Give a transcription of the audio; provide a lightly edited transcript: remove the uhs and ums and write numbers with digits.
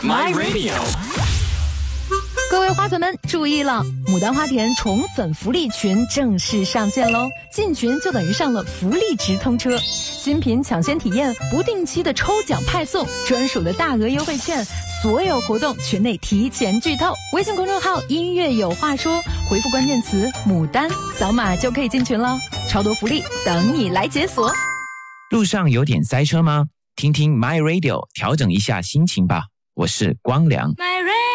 My Radio。 各位花粉们注意了，牡丹花田宠粉福利群正式上线喽！进群就等于上了福利直通车，新品抢先体验，不定期的抽奖派送，专属的大额优惠券，所有活动群内提前剧透。微信公众号音乐有话说，回复关键词牡丹，扫码就可以进群了，超多福利等你来解锁。 路上有点塞车吗？听听 My Radio， 调整一下心情吧。我是光良。 My Radio。